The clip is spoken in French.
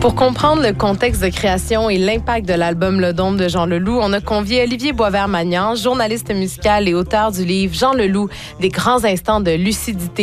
Pour comprendre le contexte de création et l'impact de l'album Le Dôme de Jean Leloup, on a convié Olivier Boisvert-Magnan, journaliste musical et auteur du livre Jean Leloup, des grands instants de lucidité